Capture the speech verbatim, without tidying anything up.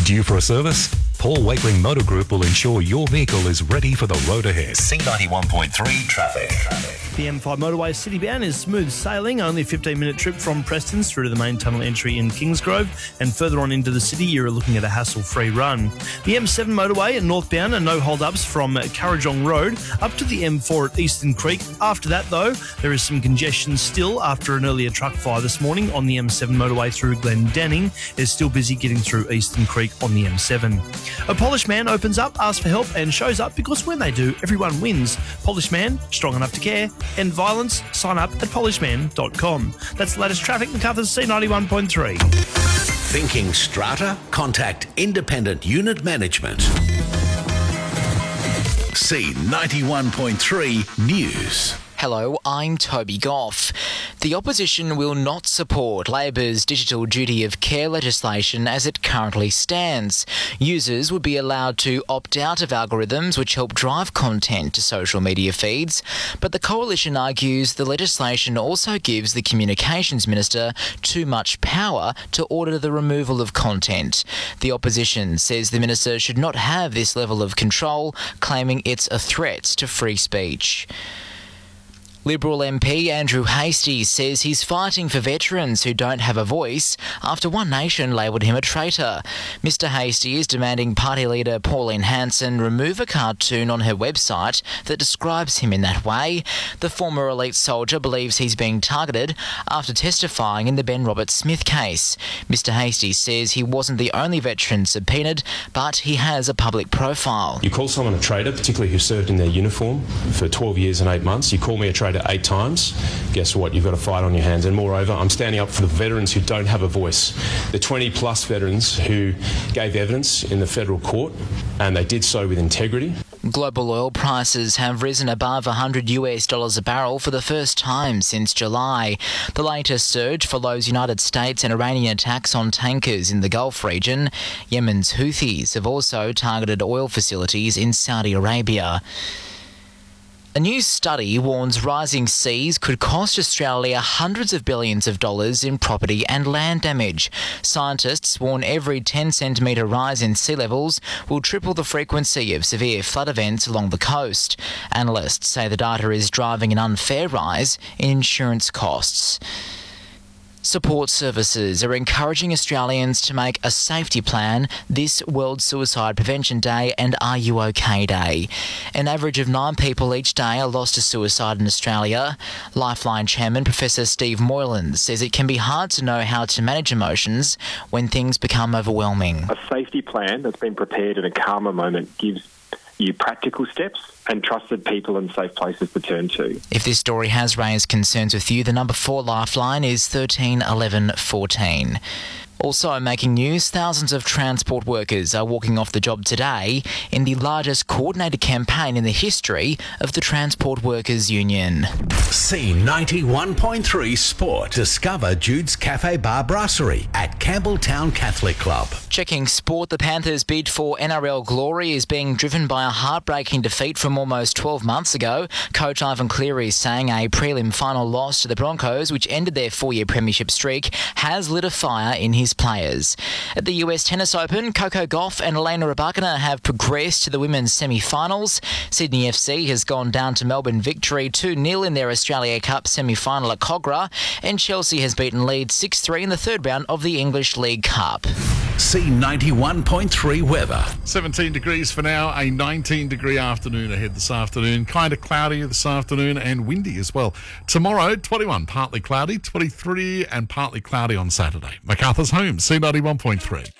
Due for a service? Paul Wakeling Motor Group will ensure your vehicle is ready for the road ahead. C ninety-one point three traffic. The M five motorway citybound is smooth sailing, only a fifteen minute trip from Preston's through to the main tunnel entry in Kingsgrove, and further on into the city you're looking at a hassle-free run. The M seven motorway and northbound are no hold-ups from Currajong Road up to the M four at Eastern Creek. After that though, there is some congestion still after an earlier truck fire this morning on the M seven motorway through Glendenning. It's still busy getting through Eastern Creek on the M seven. A Polish man opens up, asks for help and shows up because when they do, everyone wins. Polish man, strong enough to care. End violence, sign up at polishman dot com. That's the latest traffic. MacArthur's C ninety-one point three. Thinking strata? Contact Independent Unit Management. C ninety-one point three News. Hello, I'm Toby Goff. The opposition will not support Labor's digital duty of care legislation as it currently stands. Users would be allowed to opt out of algorithms which help drive content to social media feeds, but the coalition argues the legislation also gives the Communications Minister too much power to order the removal of content. The opposition says the Minister should not have this level of control, claiming it's a threat to free speech. Liberal M P Andrew Hastie says he's fighting for veterans who don't have a voice after One Nation labelled him a traitor. Mister Hastie is demanding party leader Pauline Hanson remove a cartoon on her website that describes him in that way. The former elite soldier believes he's being targeted after testifying in the Ben Roberts-Smith case. Mister Hastie says he wasn't the only veteran subpoenaed, but he has a public profile. You call someone a traitor, particularly who served in their uniform for twelve years and eight months. You call me a traitor eight times, guess what? You've got a fight on your hands. And moreover, I'm standing up for the veterans who don't have a voice. The twenty plus veterans who gave evidence in the federal court, and they did so with integrity. Global oil prices have risen above one hundred US dollars a barrel for the first time since July. The latest surge follows United States and Iranian attacks on tankers in the Gulf region. Yemen's Houthis have also targeted oil facilities in Saudi Arabia. A new study warns rising seas could cost Australia hundreds of billions of dollars in property and land damage. Scientists warn every ten centimetre rise in sea levels will triple the frequency of severe flood events along the coast. Analysts say the data is driving an unfair rise in insurance costs. Support services are encouraging Australians to make a safety plan this World Suicide Prevention Day and Are You OK Day. An average of nine people each day are lost to suicide in Australia. Lifeline Chairman Professor Steve Moylan says it can be hard to know how to manage emotions when things become overwhelming. A safety plan that's been prepared in a calmer moment gives you practical steps and trusted people and safe places to turn to. If this story has raised concerns with you, the number four lifeline is thirteen eleven fourteen. Also making news, thousands of transport workers are walking off the job today in the largest coordinated campaign in the history of the Transport Workers Union. C ninety-one point three Sport. Discover Jude's Cafe Bar Brasserie at Campbelltown Catholic Club. Checking sport, the Panthers' bid for N R L glory is being driven by a heartbreaking defeat from almost twelve months ago. Coach Ivan Cleary is saying a prelim final loss to the Broncos, which ended their four-year premiership streak, has lit a fire in his players. At the U S Tennis Open, Coco Gauff and Elena Rybakina have progressed to the women's semi-finals. Sydney F C has gone down to Melbourne victory two nil in their Australia Cup semi-final at Cogra, and Chelsea has beaten Leeds six three in the third round of the English League Cup. C ninety-one point three weather. seventeen degrees for now, a nineteen degree afternoon ahead this afternoon. Kind of cloudy this afternoon and windy as well. Tomorrow, twenty-one, partly cloudy, twenty-three and partly cloudy on Saturday. MacArthur's home, C ninety-one point three.